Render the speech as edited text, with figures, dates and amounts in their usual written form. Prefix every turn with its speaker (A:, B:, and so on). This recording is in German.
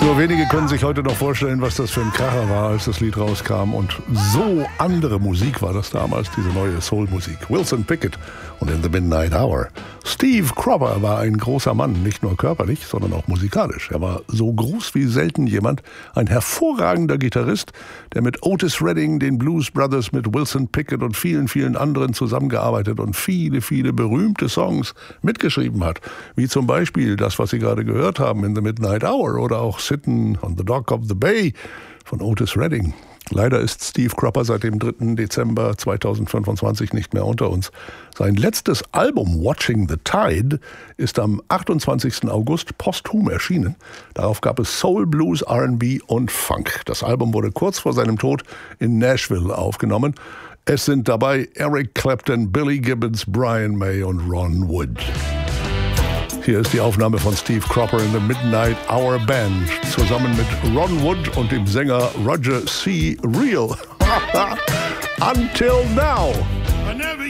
A: Nur wenige können sich heute noch vorstellen, was das für ein Kracher war, als das Lied rauskam. Und so andere Musik war das damals, diese neue Soul-Musik. Wilson Pickett und In the Midnight Hour. Steve Cropper war ein großer Mann, nicht nur körperlich, sondern auch musikalisch. Er war so groß wie selten jemand, ein hervorragender Gitarrist, der mit Otis Redding, den Blues Brothers, mit Wilson Pickett und vielen, vielen anderen zusammengearbeitet und viele, viele berühmte Songs mitgeschrieben hat. Wie zum Beispiel das, was Sie gerade gehört haben, In the Midnight Hour, oder auch Sitting on the Dock of the Bay von Otis Redding. Leider ist Steve Cropper seit dem 3. Dezember 2025 nicht mehr unter uns. Sein letztes Album Watching the Tide ist am 28. August posthum erschienen. Darauf gab es Soul, Blues, R&B und Funk. Das Album wurde kurz vor seinem Tod in Nashville aufgenommen. Es sind dabei Eric Clapton, Billy Gibbons, Brian May und Ron Wood. Hier ist die Aufnahme von Steve Cropper in the Midnight Hour Band zusammen mit Ron Wood und dem Sänger Roger C. Real. Until Now.